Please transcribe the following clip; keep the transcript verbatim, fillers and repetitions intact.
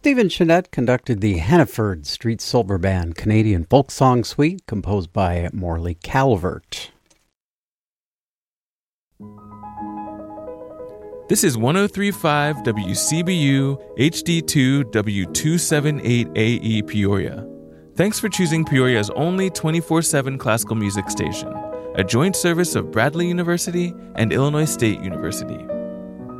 Stephen Chenette conducted the Hannaford Street Silver Band Canadian Folk Song Suite, composed by Morley Calvert. This is one oh three point five W C B U H D two W two seventy-eight A E Peoria. Thanks for choosing Peoria's only twenty-four seven classical music station, a joint service of Bradley University and Illinois State University.